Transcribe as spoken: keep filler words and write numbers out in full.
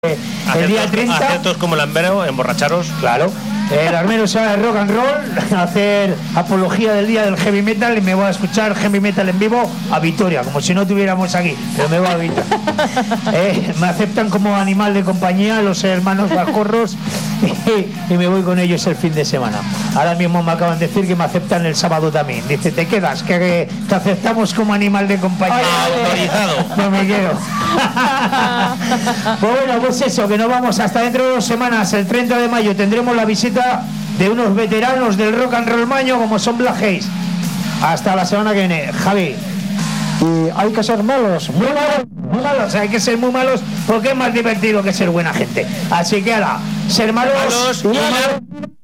el día treinta. Aciertos como el Armero, emborracharos. Claro. El Armero se va de rock and roll a hacer apología del día del heavy metal y me voy a escuchar heavy metal en vivo a Vitoria, como si no tuviéramos aquí, pero me voy a Vitoria. eh, me aceptan como animal de compañía los hermanos Bajorros y, y me voy con ellos el fin de semana. Ahora mismo me acaban de decir que me aceptan el sábado también. Dice, te quedas, que, que te aceptamos como animal de compañía. Autorizado. No me quedo. Pues bueno, pues eso, que nos vamos hasta dentro de dos semanas. El treinta de mayo tendremos la visita de unos veteranos del rock and roll maño como son Black Haze. Hasta la semana que viene, Javi. Y hay que ser malos, muy malos, muy malos, hay que ser muy malos porque es más divertido que ser buena gente. Así que ahora, ser malos, malos y y malos.